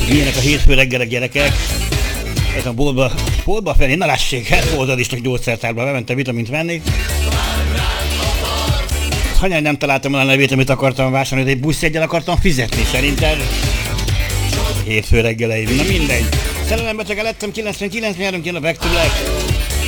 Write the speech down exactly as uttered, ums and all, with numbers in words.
Milyenek a hétfő reggelek, gyerekek? Ez a boltba, boltba felé, na lássék, hát oldal is csak gyógyszertárba, bementem vitamint venni. Hanyán nem találtam olyan nevét, amit akartam vásárolni, de egy buszjeggyel akartam fizetni, szerintem. Hétfő reggeleim, na mindegy. Szerelembetege lettem, kilencvenkilenc, járunk jön a Back to Black.